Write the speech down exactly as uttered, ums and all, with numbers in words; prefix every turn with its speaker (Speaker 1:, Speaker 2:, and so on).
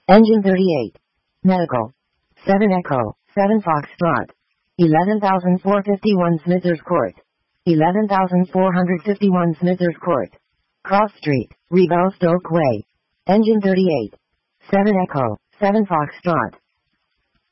Speaker 1: Engine thirty-eight. Medical. seven Echo, seven Foxtrot. eleven thousand four hundred fifty-one Smithers Court. eleven thousand four hundred fifty-one Smithers Court. Cross Street, Revelstoke Way. Engine thirty-eight. seven Echo, seven Foxtrot.